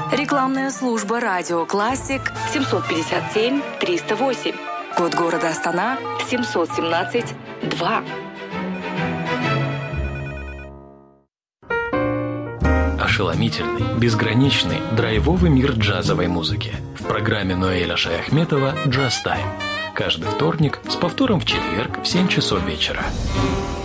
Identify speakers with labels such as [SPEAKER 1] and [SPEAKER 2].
[SPEAKER 1] Рекламная служба «Радио Классик» 757 308. Код города Астана 717-2.
[SPEAKER 2] Ошеломительный, безграничный, драйвовый мир джазовой музыки. В программе Ноэля Шаяхметова «Джаз Тайм». Каждый вторник с повтором в четверг в 7 часов вечера.